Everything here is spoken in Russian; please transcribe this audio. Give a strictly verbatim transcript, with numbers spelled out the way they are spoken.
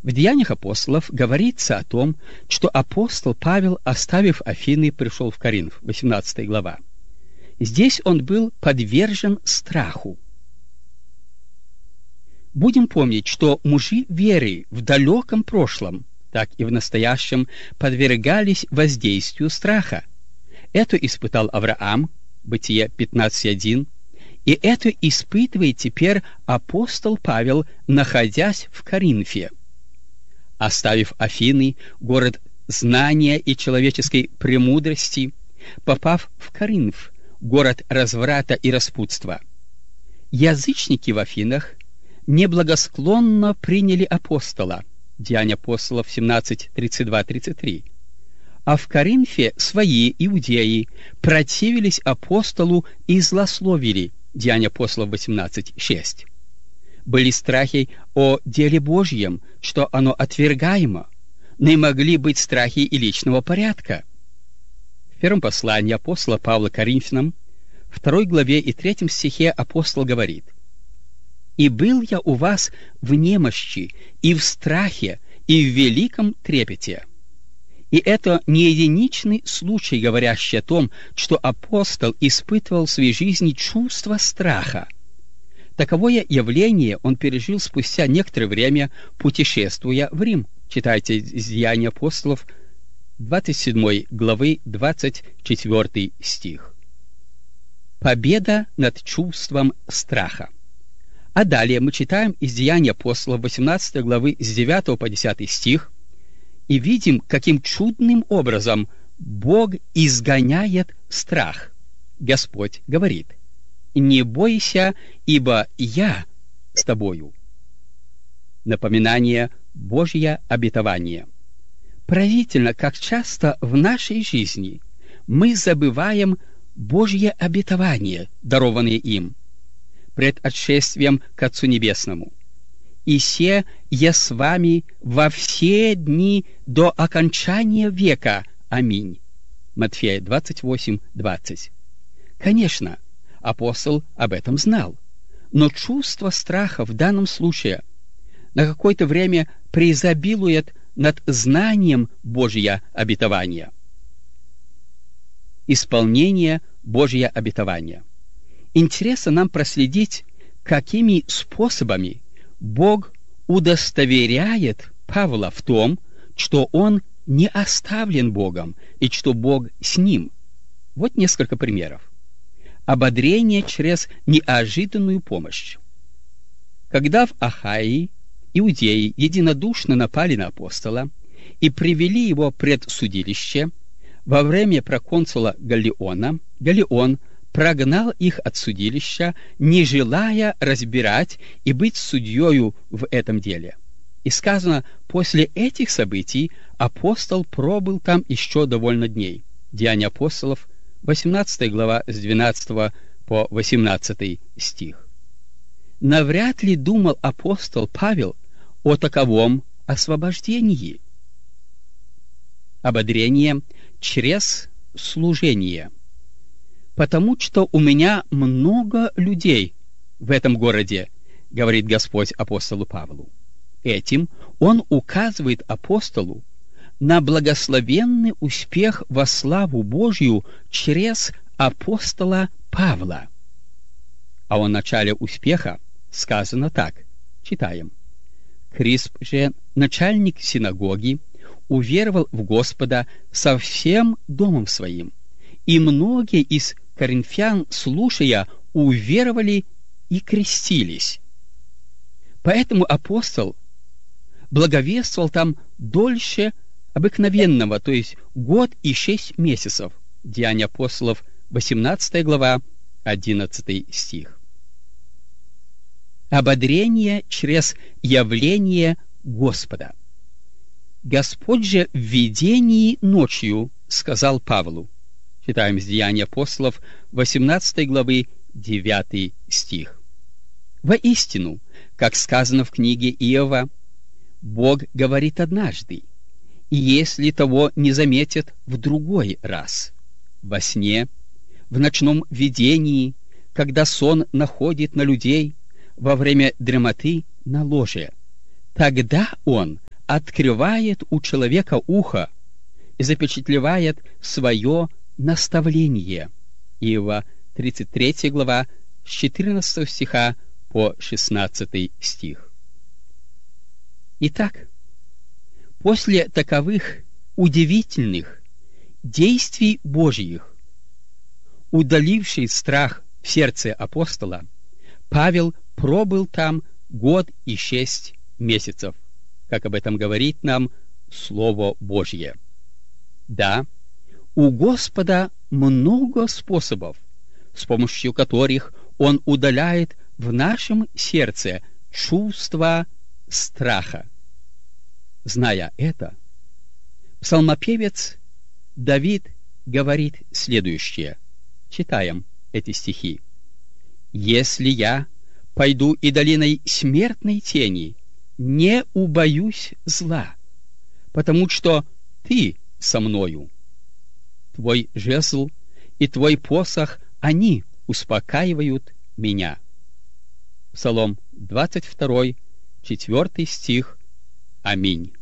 В Деяниях апостолов говорится о том, что апостол Павел, оставив Афины, пришел в Коринф, восемнадцатая глава. Здесь он был подвержен страху. Будем помнить, что мужи веры в далеком прошлом, так и в настоящем, подвергались воздействию страха. Это испытал Авраам, Бытие пятнадцать один, и это испытывает теперь апостол Павел, находясь в Коринфе. Оставив Афины, город знания и человеческой премудрости, попав в Коринф, город разврата и распутства, язычники в Афинах неблагосклонно приняли апостола, Деяния апостолов семнадцать тридцать два тридцать три, а в Коринфе свои иудеи противились апостолу и злословили, Деяния апостолов восемнадцать шесть. Были страхи о деле Божьем, что оно отвергаемо, но и могли быть страхи и личного порядка. В первом послании апостола Павла Коринфянам, второй главе и третьем стихе апостол говорит: «И был я у вас в немощи, и в страхе, и в великом трепете». И это не единичный случай, говорящий о том, что апостол испытывал в своей жизни чувство страха. Таковое явление он пережил спустя некоторое время, путешествуя в Рим. Читайте Деяния апостолов, двадцать седьмой главы, двадцать четвёртый стих. Победа над чувством страха. А далее мы читаем из Деяний апостолов, восемнадцатой главы, с девятого по десятый стих, и видим, каким чудным образом Бог изгоняет страх. Господь говорит: «Не бойся, ибо я с тобою». Напоминание Божье обетование. Поразительно, как часто в нашей жизни мы забываем Божье обетование, дарованное им пред отшествием к Отцу Небесному. «И се я с вами во все дни до окончания века. Аминь». Матфея двадцать восемь двадцать. Конечно, апостол об этом знал, но чувство страха в данном случае на какое-то время преизобилует над знанием Божьего обетования. Исполнение Божьего обетования. Интересно нам проследить, какими способами Бог удостоверяет Павла в том, что он не оставлен Богом и что Бог с ним. Вот несколько примеров. Ободрение через неожиданную помощь. Когда в Ахаии иудеи единодушно напали на апостола и привели его пред судилище, во время проконсула Галлиона, Галлион прогнал их от судилища, не желая разбирать и быть судьею в этом деле. И сказано, после этих событий апостол пробыл там еще довольно дней. Деяния апостолов, восемнадцатая глава, с двенадцатого по восемнадцатый стих. Навряд ли думал апостол Павел о таковом освобождении. Ободрение через служение. «Потому что у меня много людей в этом городе», — говорит Господь апостолу Павлу. Этим он указывает апостолу на благословенный успех во славу Божью через апостола Павла. А о начале успеха сказано так. Читаем. «Крисп же, начальник синагоги, уверовал в Господа со всем домом своим, и многие из коринфян, слушая, уверовали и крестились». Поэтому апостол благовествовал там дольше обыкновенного, то есть год и шесть месяцев. Деяния апостолов, восемнадцатая глава, одиннадцатый стих. Ободрение через явление Господа. «Господь же в видении ночью сказал Павлу». Читаем с Деяний апостолов, восемнадцатой главы, девятый стих. «Воистину, как сказано в книге Иова, Бог говорит однажды, и если того не заметят в другой раз, во сне, в ночном видении, когда сон находит на людей, во время дремоты на ложе, тогда Он открывает у человека ухо и запечатлевает свое наставление. Иова тридцать третья глава, с четырнадцатого стиха по шестнадцатый стих. Итак, после таковых удивительных действий Божьих, удаливший страх в сердце апостола, Павел пробыл там год и шесть месяцев, как об этом говорит нам Слово Божье. Да, у Господа много способов, с помощью которых Он удаляет в нашем сердце чувство страха. Зная это, псалмопевец Давид говорит следующее. Читаем эти стихи. «Если я пойду и долиной смертной тени, не убоюсь зла, потому что Ты со мною. Твой жезл и Твой посох, они успокаивают меня». Псалом двадцать два, четвёртый стих. Аминь.